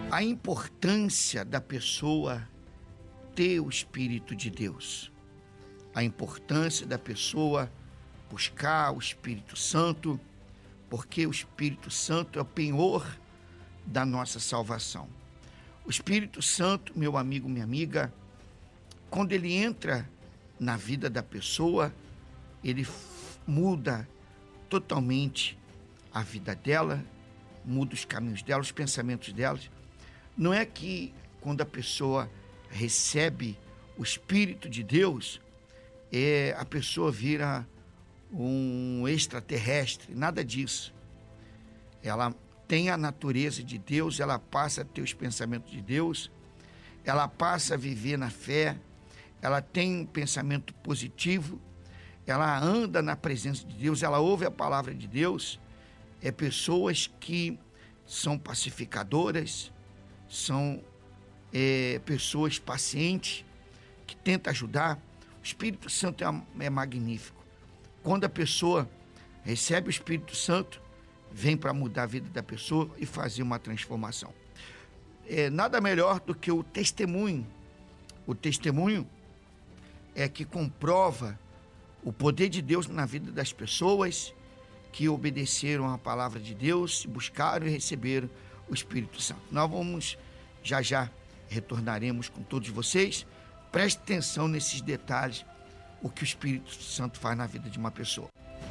A importância da pessoa ter o Espírito de Deus. A importância da pessoa buscar o Espírito Santo, porque o Espírito Santo é o penhor da nossa salvação. O Espírito Santo, meu amigo, minha amiga, quando ele entra na vida da pessoa, ele muda totalmente a vida dela, muda os caminhos dela, os pensamentos dela. Não é que quando a pessoa recebe o Espírito de Deus, a pessoa vira um extraterrestre, nada disso. Ela tem a natureza de Deus, ela passa a ter os pensamentos de Deus, ela passa a viver na fé, ela tem um pensamento positivo, ela anda na presença de Deus, ela ouve a palavra de Deus. É pessoas que são pacificadoras, são pessoas pacientes, que tentam ajudar. O Espírito Santo é magnífico. Quando a pessoa recebe o Espírito Santo, vem para mudar a vida da pessoa e fazer uma transformação. Nada melhor do que o testemunho. O testemunho é que comprova o poder de Deus na vida das pessoas que obedeceram à palavra de Deus, buscaram e receberam o Espírito Santo. Nós vamos, já retornaremos com todos vocês. Preste atenção nesses detalhes, o que o Espírito Santo faz na vida de uma pessoa.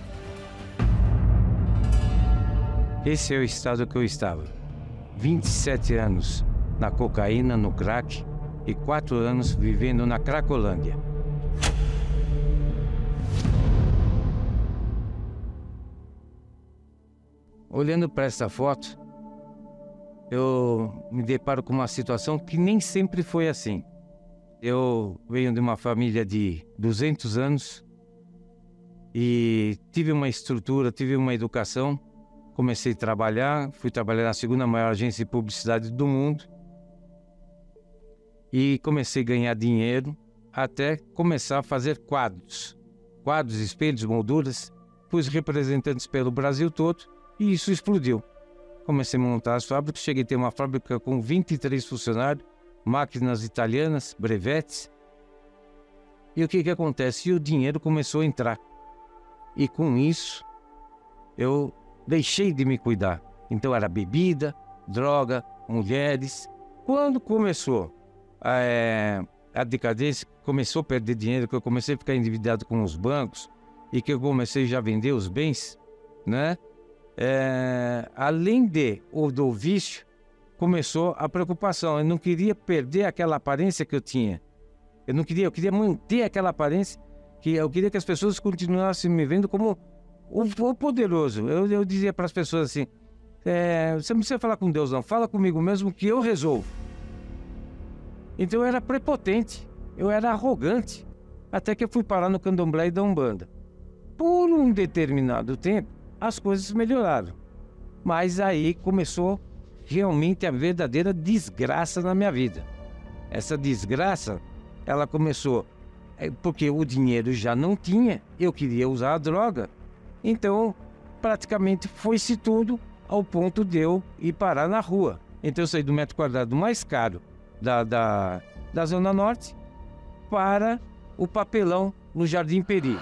Esse é o estado que eu estava. 27 anos na cocaína, no crack, e 4 anos vivendo na Cracolândia. Olhando para essa foto, eu me deparo com uma situação que nem sempre foi assim. Eu venho de uma família de 200 anos e tive uma estrutura, tive uma educação. Comecei a trabalhar, fui trabalhar na segunda maior agência de publicidade do mundo e comecei a ganhar dinheiro até começar a fazer quadros, espelhos, molduras. Pus representantes pelo Brasil todo e isso explodiu. Comecei a montar as fábricas, cheguei a ter uma fábrica com 23 funcionários, máquinas italianas, brevetes. E o que acontece? E o dinheiro começou a entrar. E com isso, eu deixei de me cuidar. Então era bebida, droga, mulheres. Quando começou a decadência, começou a perder dinheiro, que eu comecei a ficar endividado com os bancos e que eu comecei já a vender os bens, né? Além do vício, começou a preocupação. Eu não queria perder aquela aparência que eu tinha. Eu queria manter aquela aparência, que eu queria que as pessoas continuassem me vendo como o poderoso. Eu dizia para as pessoas assim, você não precisa falar com Deus não, fala comigo mesmo que eu resolvo. Então eu era prepotente, eu era arrogante, até que eu fui parar no candomblé e da Umbanda. Por um determinado tempo, as coisas melhoraram. Mas aí começou realmente a verdadeira desgraça na minha vida. Essa desgraça, ela começou porque o dinheiro já não tinha, eu queria usar a droga. Então, praticamente foi-se tudo ao ponto de eu ir parar na rua. Então eu saí do metro quadrado mais caro da Zona Norte para o papelão no Jardim Peri.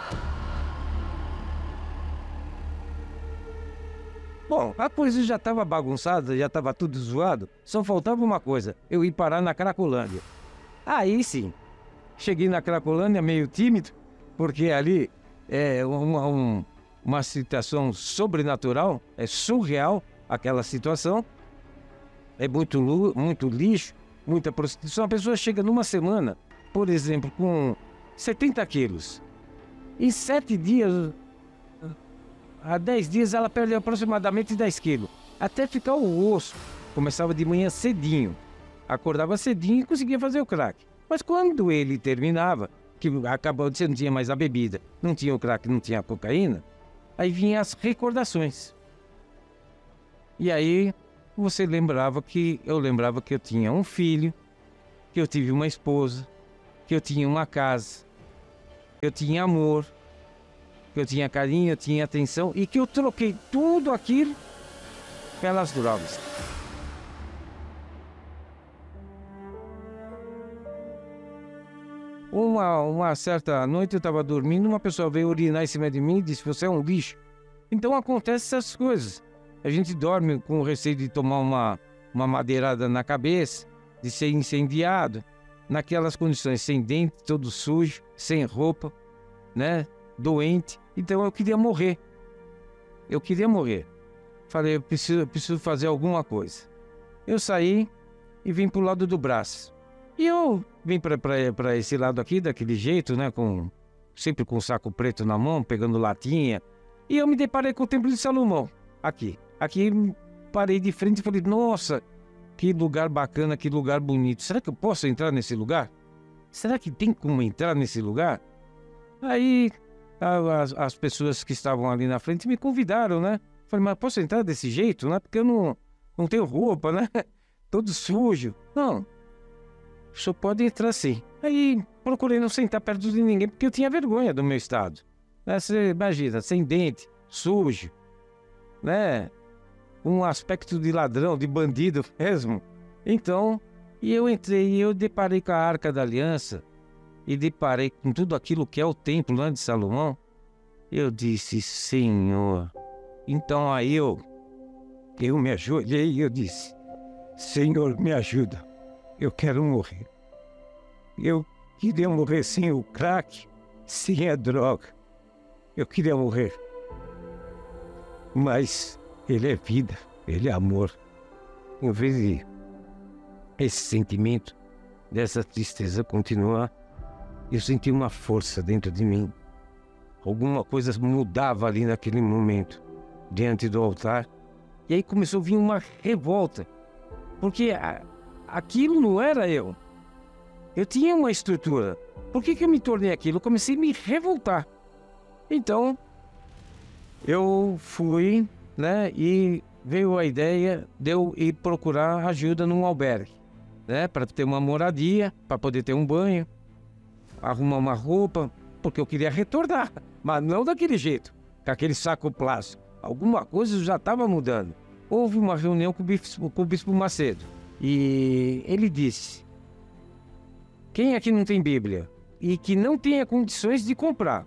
Bom, a coisa já estava bagunçada, já estava tudo zoado, só faltava uma coisa, eu ir parar na Cracolândia. Aí sim, cheguei na Cracolândia meio tímido, porque ali é uma situação sobrenatural, é surreal aquela situação, é muito lixo, muita prostituição. A pessoa chega numa semana, por exemplo, com 70 quilos, em 7 dias... Há 10 dias ela perde aproximadamente 10 quilos, até ficar o osso. Começava de manhã cedinho, acordava cedinho e conseguia fazer o crack. Mas quando ele terminava, que acabou de ser, não tinha mais a bebida, não tinha o crack, não tinha a cocaína, aí vinham as recordações. E aí eu lembrava que eu tinha um filho, que eu tive uma esposa, que eu tinha uma casa, que eu tinha amor, que eu tinha carinho, eu tinha atenção e que eu troquei tudo aquilo pelas drogas. Uma certa noite eu estava dormindo, uma pessoa veio urinar em cima de mim e disse: você é um lixo. Então acontecem essas coisas. A gente dorme com o receio de tomar uma madeirada na cabeça, de ser incendiado, naquelas condições, sem dente, todo sujo, sem roupa, né? Doente. Então eu queria morrer. Falei, eu preciso fazer alguma coisa. Eu saí e vim pro lado do braço. E eu vim para esse lado aqui, daquele jeito, né? Sempre com o saco preto na mão, pegando latinha. E eu me deparei com o Templo de Salomão, aqui. Aqui parei de frente e falei, nossa, que lugar bacana, que lugar bonito. Será que eu posso entrar nesse lugar? Será que tem como entrar nesse lugar? Aí as pessoas que estavam ali na frente me convidaram, né? Falei, mas posso entrar desse jeito, né? Porque eu não tenho roupa, né? Todo sujo. Não, só pode entrar sim. Aí procurei não sentar perto de ninguém, porque eu tinha vergonha do meu estado. Você imagina, sem dente, sujo, né? Um aspecto de ladrão, de bandido mesmo. Então, eu entrei e eu deparei com a Arca da Aliança e deparei com tudo aquilo que é o templo, né, de Salomão. Eu disse, Senhor. Então aí eu me ajoelhei e eu disse, Senhor, me ajuda. Eu quero morrer. Eu queria morrer sem o crack, sem a droga. Eu queria morrer. Mas Ele é vida, Ele é amor. Em vez de esse sentimento, dessa tristeza continuar, eu senti uma força dentro de mim. Alguma coisa mudava ali naquele momento, diante do altar. E aí começou a vir uma revolta, porque aquilo não era eu. Eu tinha uma estrutura. Por que eu me tornei aquilo? Eu comecei a me revoltar. Então, eu fui, né, e veio a ideia de eu ir procurar ajuda num albergue, né, para ter uma moradia, para poder ter um banho, arrumar uma roupa, porque eu queria retornar, mas não daquele jeito, com aquele saco plástico. Alguma coisa já estava mudando. Houve uma reunião com o Bispo Macedo e ele disse, quem aqui não tem Bíblia e que não tenha condições de comprar,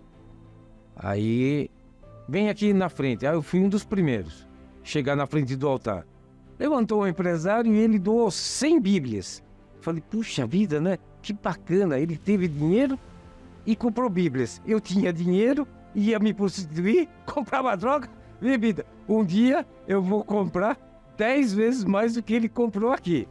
aí vem aqui na frente. Aí eu fui um dos primeiros chegar na frente do altar. Levantou um empresário e ele doou 100 Bíblias. Falei, puxa vida, né? Que bacana, ele teve dinheiro e comprou Bíblias. Eu tinha dinheiro, ia me prostituir, comprava droga, bebida. Um dia eu vou comprar 10 vezes mais do que ele comprou aqui.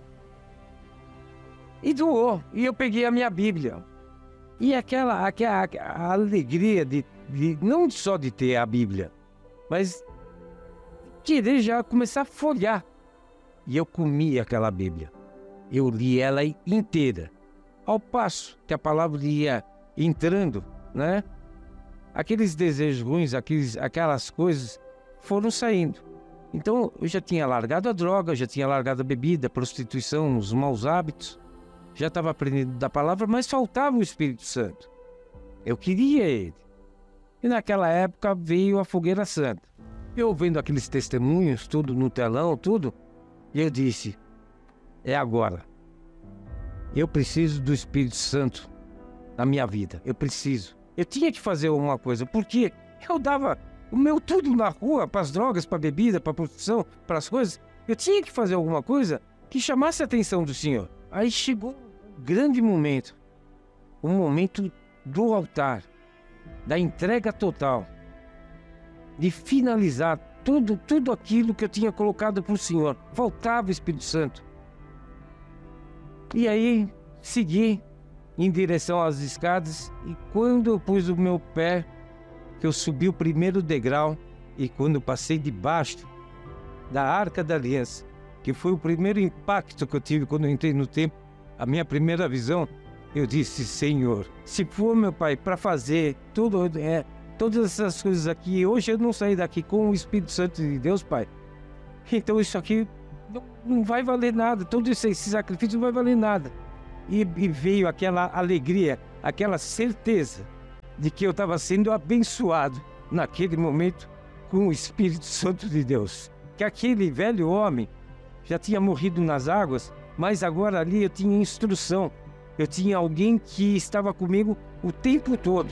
E doou, e eu peguei a minha Bíblia. E aquela a alegria de não só de ter a Bíblia, mas querer já começar a folhear. E eu comi aquela Bíblia. Eu li ela inteira. Ao passo que a palavra ia entrando, né? Aqueles desejos ruins, aquelas coisas foram saindo. Então eu já tinha largado a droga, já tinha largado a bebida, a prostituição, os maus hábitos. Já estava aprendendo da palavra, mas faltava o Espírito Santo. Eu queria ele. E naquela época veio a Fogueira Santa. Eu vendo aqueles testemunhos, tudo no telão, tudo, e eu disse, é agora. Eu preciso do Espírito Santo na minha vida. Eu preciso. Eu tinha que fazer alguma coisa, porque eu dava o meu tudo na rua, para as drogas, para a bebida, para a prostituição, para as coisas. Eu tinha que fazer alguma coisa que chamasse a atenção do Senhor. Aí chegou um grande momento, o momento do altar, da entrega total, de finalizar tudo aquilo que eu tinha colocado para o Senhor. Faltava o Espírito Santo. E aí segui em direção às escadas, e quando eu pus o meu pé, que eu subi o primeiro degrau, e quando eu passei debaixo da Arca da Aliança, que foi o primeiro impacto que eu tive quando eu entrei no templo, a minha primeira visão, eu disse, Senhor, se for, meu Pai, para fazer todas essas coisas aqui, hoje eu não saí daqui com o Espírito Santo de Deus, Pai, então isso aqui não vai valer nada, todo esse sacrifício não vai valer nada. E veio aquela alegria, aquela certeza de que eu estava sendo abençoado naquele momento com o Espírito Santo de Deus. Que aquele velho homem já tinha morrido nas águas, mas agora ali eu tinha instrução Eu tinha alguém que estava comigo o tempo todo.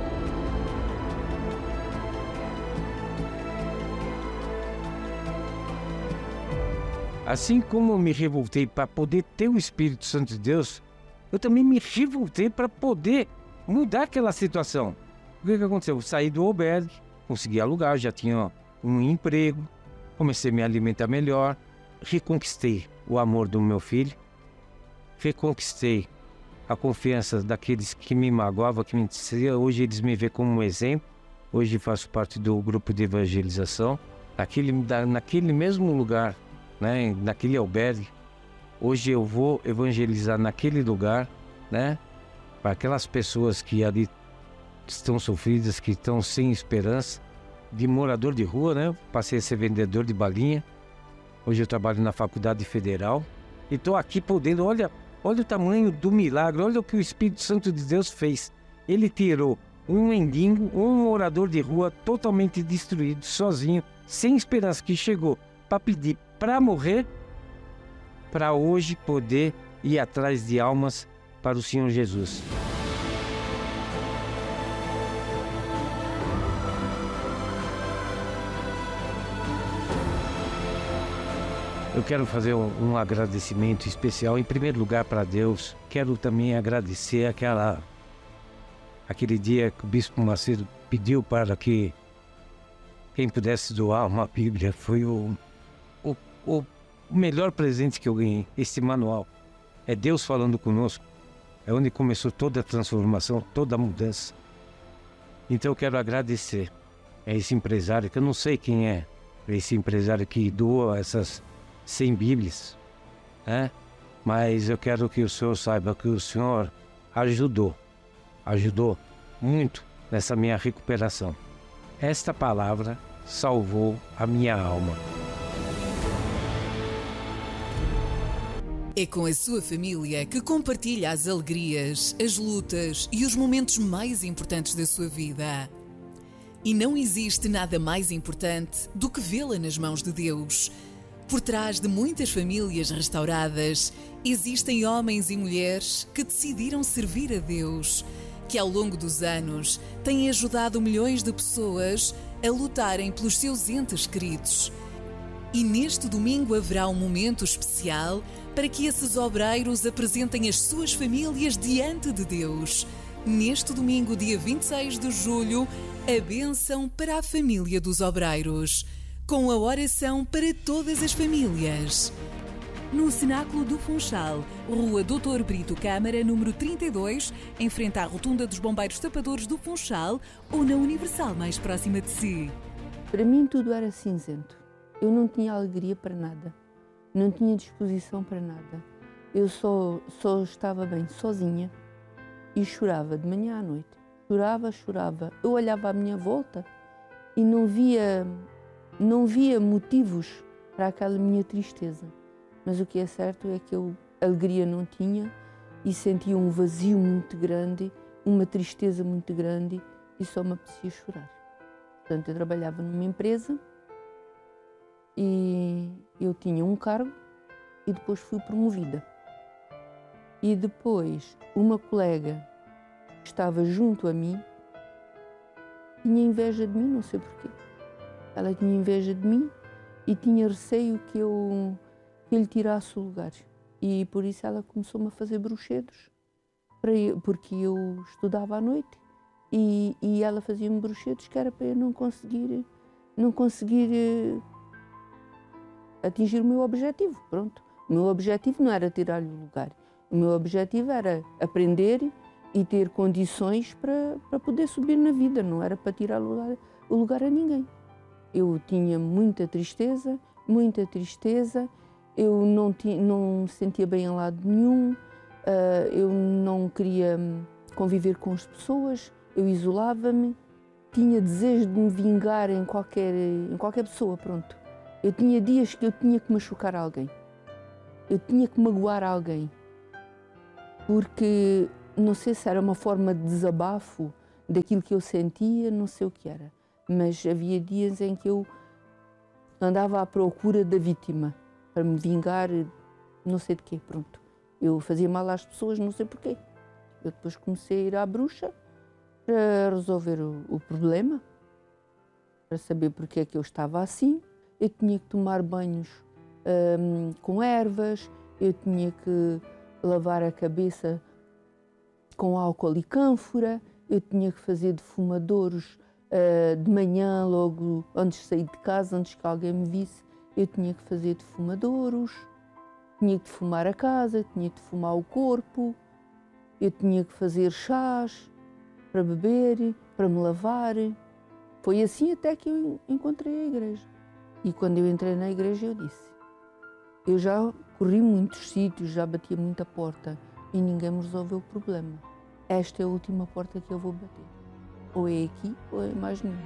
Assim como eu me revoltei para poder ter o Espírito Santo de Deus, eu também me revoltei para poder mudar aquela situação. O que aconteceu? Eu saí do albergue, consegui alugar, já tinha um emprego, comecei a me alimentar melhor, reconquistei o amor do meu filho, reconquistei a confiança daqueles que me magoavam, que me diziam. Hoje eles me veem como um exemplo, hoje faço parte do grupo de evangelização, naquele mesmo lugar, né, naquele albergue. Hoje eu vou evangelizar naquele lugar, né, para aquelas pessoas que ali estão sofridas, que estão sem esperança, de morador de rua, né? Passei a ser vendedor de balinha. Hoje eu trabalho na Faculdade Federal e estou aqui podendo, olha o tamanho do milagre, olha o que o Espírito Santo de Deus fez. Ele tirou um mendigo, um morador de rua totalmente destruído, sozinho, sem esperança, que chegou para pedir para morrer, para hoje poder ir atrás de almas para o Senhor Jesus. Eu quero fazer um agradecimento especial, em primeiro lugar, para Deus. Quero também agradecer aquele dia que o Bispo Macedo pediu para que quem pudesse doar uma Bíblia. Foi o melhor presente que eu ganhei, esse manual. É Deus falando conosco. É onde começou toda a transformação, toda a mudança. Então eu quero agradecer a esse empresário, que eu não sei quem é, esse empresário que doa essas 100 Bíblias, né? Mas eu quero que o senhor saiba que o senhor ajudou muito nessa minha recuperação. Esta palavra salvou a minha alma. É com a sua família que compartilha as alegrias, as lutas e os momentos mais importantes da sua vida. E não existe nada mais importante do que vê-la nas mãos de Deus. Por trás de muitas famílias restauradas, existem homens e mulheres que decidiram servir a Deus, que ao longo dos anos têm ajudado milhões de pessoas a lutarem pelos seus entes queridos. E neste domingo haverá um momento especial para que esses obreiros apresentem as suas famílias diante de Deus. Neste domingo, dia 26 de julho, a bênção para a família dos obreiros, com a oração para todas as famílias. No Cenáculo do Funchal, Rua Doutor Brito Câmara, número 32, em frente à Rotunda dos Bombeiros Tapadores do Funchal, ou na Universal mais próxima de si. Para mim tudo era cinzento. Eu não tinha alegria para nada. Não tinha disposição para nada. Eu só estava bem sozinha e chorava de manhã à noite. Chorava. Eu olhava à minha volta e não via motivos para aquela minha tristeza. Mas o que é certo é que eu alegria não tinha e sentia um vazio muito grande, uma tristeza muito grande e só me apetecia chorar. Portanto, eu trabalhava numa empresa e eu tinha um cargo e depois fui promovida. E depois uma colega que estava junto a mim tinha inveja de mim, não sei porquê. Ela tinha inveja de mim e tinha receio que eu lhe tirasse o lugar. E por isso ela começou-me a fazer bruxedos, porque eu estudava à noite e ela fazia-me bruxedos que era para eu não conseguir atingir o meu objetivo. Pronto. O meu objetivo não era tirar-lhe o lugar. O meu objetivo era aprender e ter condições para poder subir na vida, não era para tirar o lugar a ninguém. Eu tinha muita tristeza, eu não me sentia bem em lado nenhum, eu não queria conviver com as pessoas, eu isolava-me, tinha desejo de me vingar em qualquer pessoa, pronto. Eu tinha dias que eu tinha que machucar alguém, eu tinha que magoar alguém, porque não sei se era uma forma de desabafo daquilo que eu sentia, não sei o que era. Mas havia dias em que eu andava à procura da vítima, para me vingar, não sei de quê, pronto. Eu fazia mal às pessoas, não sei porquê. Eu depois comecei a ir à bruxa para resolver o problema, para saber porque é que eu estava assim. Eu tinha que tomar banhos com ervas, eu tinha que lavar a cabeça com álcool e cânfora, eu tinha que fazer defumadouros de manhã, logo antes de sair de casa, antes que alguém me visse, eu tinha que fazer defumadouros, tinha que defumar a casa, tinha que defumar o corpo, eu tinha que fazer chás para beber, para me lavar. Foi assim até que eu encontrei a igreja. E quando eu entrei na igreja eu disse, eu já corri muitos sítios, já bati a muita porta e ninguém me resolveu o problema. Esta é a última porta que eu vou bater. Ou é aqui ou é mais nenhuma.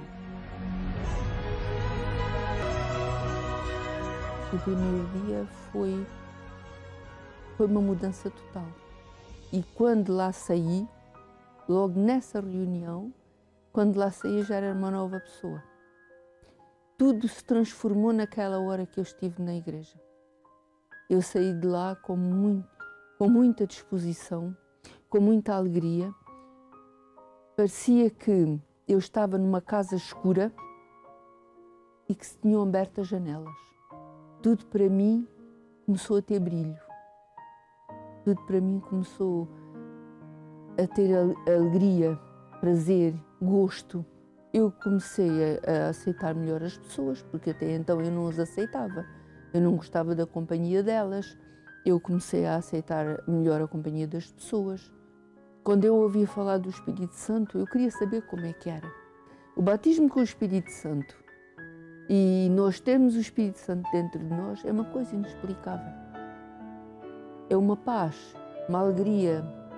O primeiro dia foi uma mudança total. E quando lá saí, logo nessa reunião, quando lá saí já era uma nova pessoa. Tudo se transformou naquela hora que eu estive na igreja. Eu saí de lá com muita disposição, com muita alegria. Parecia que eu estava numa casa escura e que se tinham aberto as janelas. Tudo para mim começou a ter brilho. Tudo para mim começou a ter alegria, prazer, gosto. Eu comecei a aceitar melhor as pessoas, porque até então eu não as aceitava. Eu não gostava da companhia delas. Eu comecei a aceitar melhor a companhia das pessoas. Quando eu ouvia falar do Espírito Santo, eu queria saber como é que era. O batismo com o Espírito Santo e nós termos o Espírito Santo dentro de nós é uma coisa inexplicável. É uma paz, uma alegria,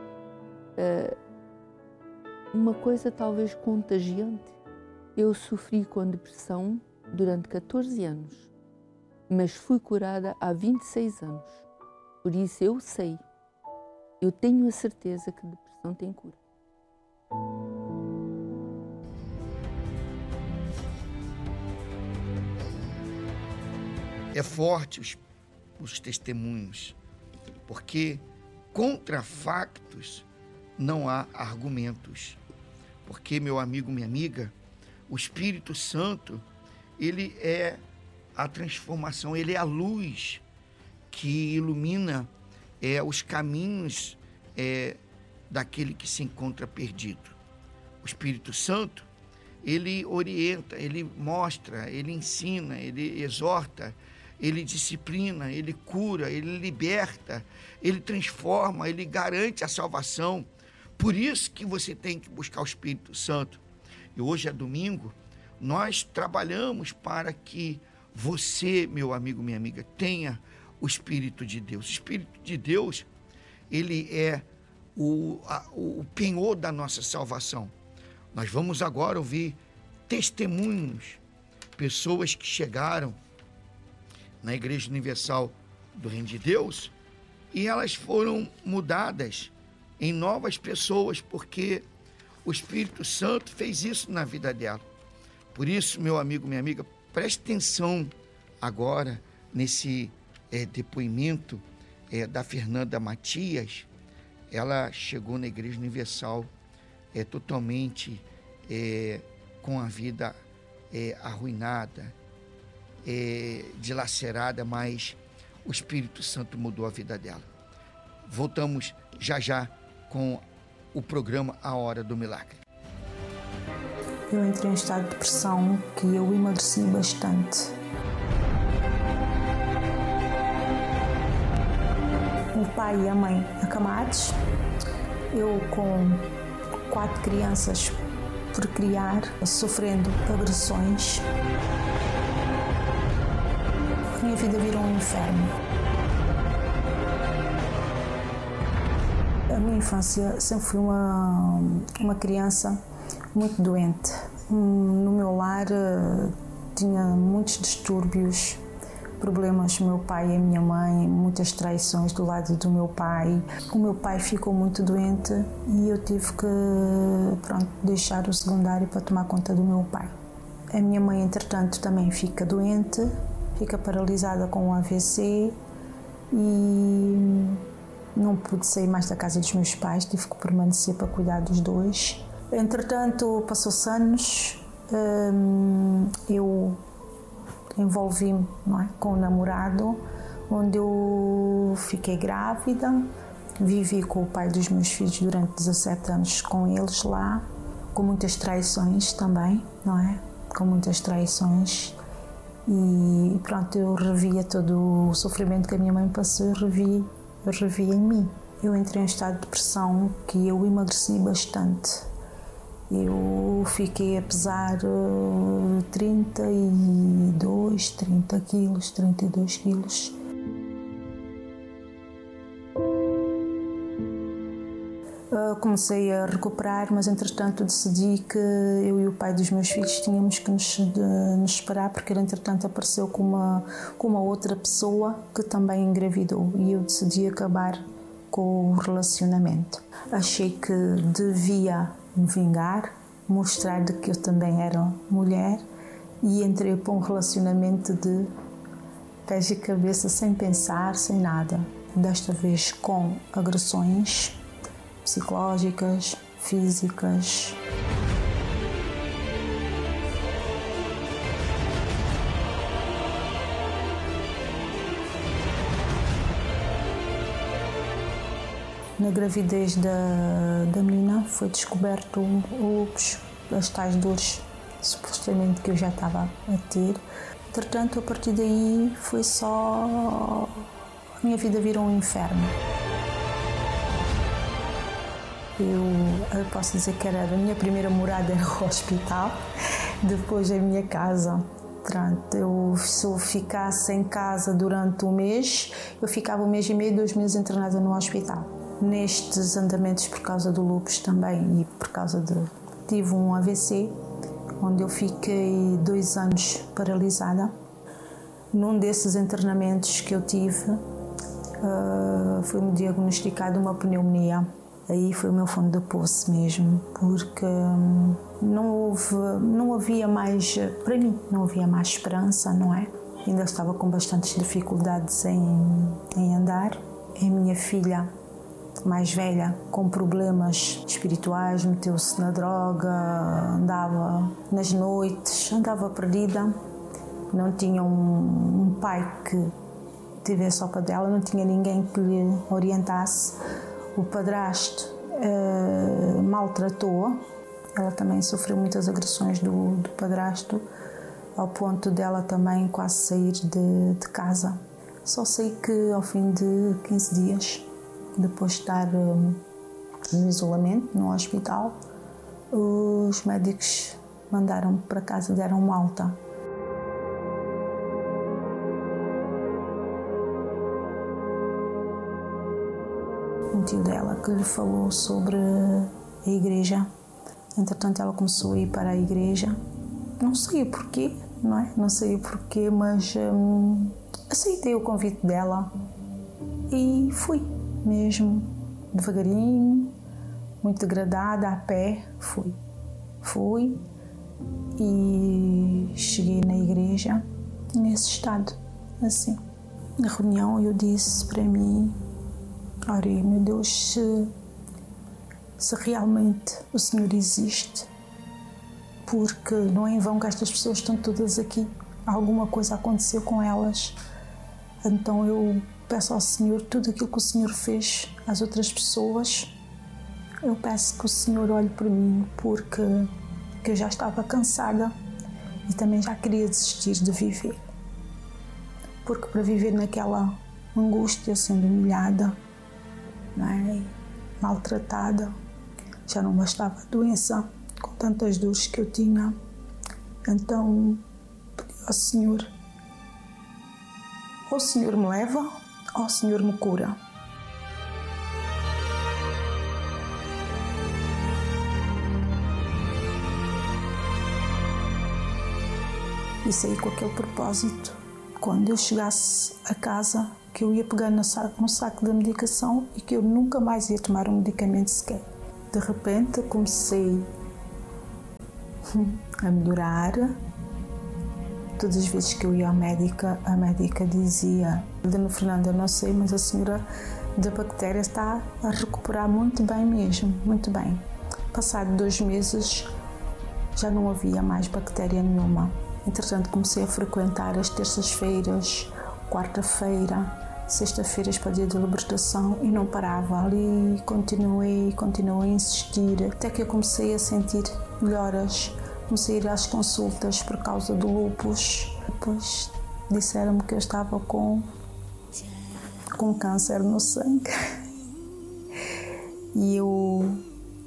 uma coisa talvez contagiante. Eu sofri com depressão durante 14 anos, mas fui curada há 26 anos. Por isso eu sei, eu tenho a certeza que depressão tem cura. É forte os testemunhos, porque contra factos não há argumentos. Porque, meu amigo, minha amiga, o Espírito Santo, ele é a transformação, ele é a luz que ilumina os caminhos daquele que se encontra perdido. O Espírito Santo, ele orienta, ele mostra, ele ensina, ele exorta, ele disciplina, ele cura, ele liberta, ele transforma, ele garante a salvação. Por isso que você tem que buscar o Espírito Santo. E hoje é domingo, nós trabalhamos para que você, meu amigo, minha amiga, tenha o Espírito de Deus. O Espírito de Deus, ele é o penhor da nossa salvação. Nós vamos agora ouvir testemunhos, pessoas que chegaram na Igreja Universal do Reino de Deus e elas foram mudadas em novas pessoas, porque o Espírito Santo fez isso na vida dela. Por isso, meu amigo, minha amiga, preste atenção agora nesse depoimento da Fernanda Matias. Ela chegou na Igreja Universal totalmente com a vida arruinada, dilacerada, mas o Espírito Santo mudou a vida dela. Voltamos já com o programa A Hora do Milagre. Eu entrei em estado de depressão que eu emagreci bastante. O pai e a mãe acamados, eu com 4 crianças por criar, sofrendo agressões. A minha vida virou um inferno. A minha infância sempre fui uma criança muito doente. No meu lar tinha muitos distúrbios, problemas com meu pai e a minha mãe, muitas traições do lado do meu pai. O meu pai ficou muito doente e eu tive que deixar o secundário para tomar conta do meu pai. A minha mãe, entretanto, também fica doente, fica paralisada com um AVC e Não pude sair mais da casa dos meus pais, tive que permanecer para cuidar dos dois. Entretanto, passou-se anos, eu envolvi-me, não é, com um namorado, onde eu fiquei grávida, vivi com o pai dos meus filhos durante 17 anos com eles lá, com muitas traições também, não é? Com muitas traições. E pronto, eu revia todo o sofrimento que a minha mãe passou, eu revia em mim. Eu entrei em um estado de depressão que eu emagreci bastante. Eu fiquei a pesar 32 quilos. Comecei a recuperar, mas entretanto decidi que eu e o pai dos meus filhos tínhamos que nos separar, porque ele entretanto apareceu com uma outra pessoa que também engravidou, e eu decidi acabar com o relacionamento. Achei que devia me vingar, mostrar de que eu também era mulher, e entrei para um relacionamento de pés e cabeça, sem pensar, sem nada. Desta vez com agressões psicológicas, físicas. Na gravidez da menina foi descoberto o lúpus, as tais dores supostamente que eu já estava a ter. Entretanto, a partir daí foi só... a minha vida virou um inferno. Eu posso dizer que a minha primeira morada era o hospital, depois a minha casa. Pronto, se eu ficasse em casa durante um mês, eu ficava 1 mês e meio, 2 meses internada no hospital. Nestes andamentos, por causa do lúpus também e por causa tive um AVC, onde eu fiquei 2 anos paralisada. Num desses internamentos que eu havia foi-me diagnosticada uma pneumonia. Aí foi o meu fundo de poço mesmo, porque não havia mais, para mim, não havia mais esperança, não é? Ainda estava com bastantes dificuldades em andar. A minha filha mais velha, com problemas espirituais, meteu-se na droga, andava nas noites, andava perdida. Não tinha um pai que tivesse ao pé dela, não tinha ninguém que lhe orientasse. O padrasto maltratou-a. Ela também sofreu muitas agressões do padrasto, ao ponto dela também quase sair de casa. Só sei que ao fim de 15 dias, depois de estar no isolamento, no hospital, os médicos mandaram-me para casa, deram-me alta. Um tio dela que lhe falou sobre a igreja. Entretanto, ela começou a ir para a igreja. Não sei o porquê, não é? Não sei o porquê, mas aceitei o convite dela e fui mesmo, devagarinho, muito degradada, a pé, fui e cheguei na igreja nesse estado, assim. Na reunião eu disse para mim: ora, meu Deus, se realmente o Senhor existe, porque não é em vão que estas pessoas estão todas aqui, alguma coisa aconteceu com elas. Então eu peço ao Senhor tudo aquilo que o Senhor fez às outras pessoas. Eu peço que o Senhor olhe por mim, porque eu já estava cansada e também já queria desistir de viver. Porque para viver naquela angústia, sendo humilhada, não é? Maltratada, já não bastava a doença, com tantas dores que eu tinha. Então pedi ao Senhor: ou o Senhor me leva, ou o Senhor me cura. E saí com aquele propósito. Quando eu chegasse a casa, que eu ia pegar no saco da medicação e que eu nunca mais ia tomar um medicamento sequer. De repente comecei a melhorar Todas as vezes que eu ia à médica, a médica dizia: Dona Fernanda, eu não sei, mas a senhora da bactéria está a recuperar muito bem mesmo, muito bem. Passado 2 meses, já não havia mais bactéria nenhuma. Entretanto, comecei a frequentar as terças-feiras, quarta-feira, sexta-feiras para o dia da libertação e não parava ali, continuei a insistir, até que eu comecei a sentir melhoras. Comecei a ir às consultas por causa do lúpus. Depois disseram-me que eu estava com câncer no sangue. E eu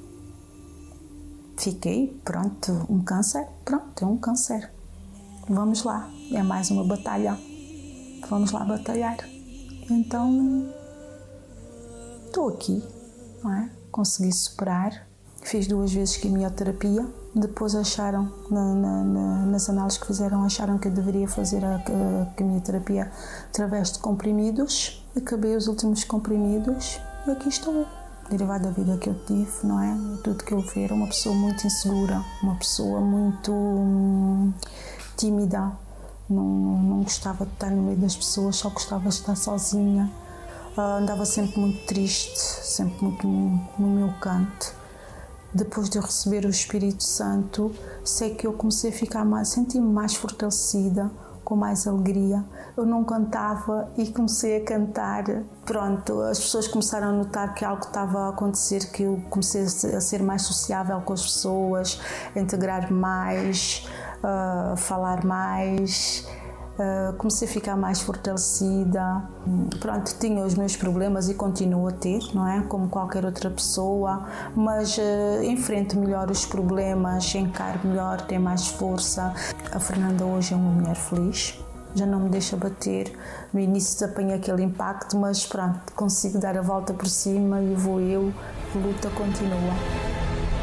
fiquei, pronto, um câncer, pronto, é um câncer. Vamos lá, é mais uma batalha. Vamos lá batalhar. Então, estou aqui, não é? Consegui superar. Fiz 2 vezes quimioterapia. Depois acharam, nas análises que fizeram, acharam que eu deveria fazer a quimioterapia através de comprimidos. Acabei os últimos comprimidos e aqui estou. Derivado da vida que eu tive, não é? Tudo que eu vi, era uma pessoa muito insegura, uma pessoa muito tímida. Não gostava de estar no meio das pessoas, só gostava de estar sozinha. Andava sempre muito triste, sempre muito no meu canto. Depois de eu receber o Espírito Santo, sei que eu comecei a ficar senti-me mais fortalecida, com mais alegria. Eu não cantava e comecei a cantar. Pronto, as pessoas começaram a notar que algo estava a acontecer, que eu comecei a ser mais sociável com as pessoas, a integrar mais, a falar mais. Comecei a ficar mais fortalecida. Pronto, tinha os meus problemas e continuo a ter, não é? Como qualquer outra pessoa, mas enfrento melhor os problemas, encaro melhor, tenho mais força. A Fernanda hoje é uma mulher feliz, já não me deixa bater. No início apanhei aquele impacto, mas pronto, consigo dar a volta por cima e a luta continua.